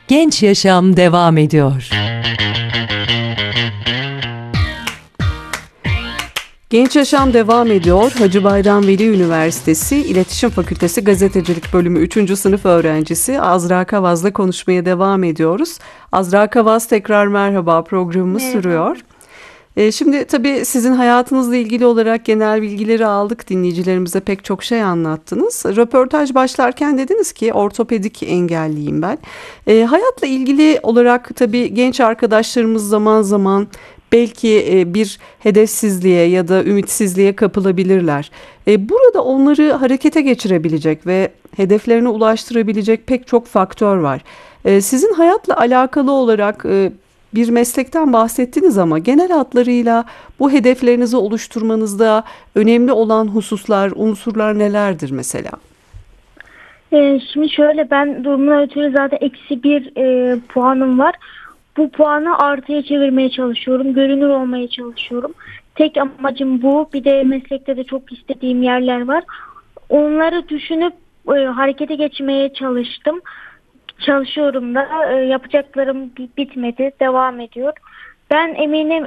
Genç Yaşam devam ediyor. Genç Yaşam devam ediyor. Hacı Bayram Veli Üniversitesi İletişim Fakültesi Gazetecilik Bölümü 3. sınıf öğrencisi Azra Kavaz'la konuşmaya devam ediyoruz. Azra Kavaz, tekrar merhaba, programımız Merhaba. sürüyor. Şimdi tabii sizin hayatınızla ilgili olarak genel bilgileri aldık. Dinleyicilerimize pek çok şey anlattınız. Röportaj başlarken dediniz ki ortopedik engelliyim ben. Hayatla ilgili olarak tabii genç arkadaşlarımız zaman zaman belki bir hedefsizliğe ya da ümitsizliğe kapılabilirler. Burada onları harekete geçirebilecek ve hedeflerine ulaştırabilecek pek çok faktör var. Sizin hayatla alakalı olarak bir meslekten bahsettiniz ama genel hatlarıyla bu hedeflerinizi oluşturmanızda önemli olan hususlar, unsurlar nelerdir mesela? Şimdi şöyle, ben durumuna ötürü zaten eksi bir puanım var. Bu puanı artıya çevirmeye çalışıyorum. Görünür olmaya çalışıyorum. Tek amacım bu. Bir de meslekte de çok istediğim yerler var. Onları düşünüp harekete geçmeye çalıştım. Çalışıyorum da. Yapacaklarım bitmedi. Devam ediyor. Ben eminim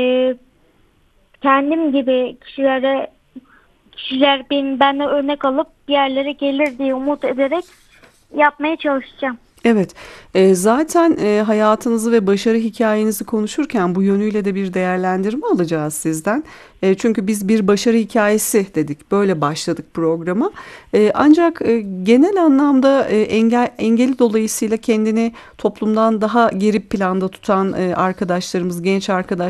kendim gibi kişiler benden örnek alıp bir yerlere gelir diye umut ederek yapmaya çalışacağım. Evet, zaten hayatınızı ve başarı hikayenizi konuşurken bu yönüyle de bir değerlendirme alacağız sizden. Çünkü biz bir başarı hikayesi dedik, böyle başladık programa. Ancak genel anlamda engeli dolayısıyla kendini toplumdan daha geri planda tutan arkadaşlarımız, genç arkadaşlarımız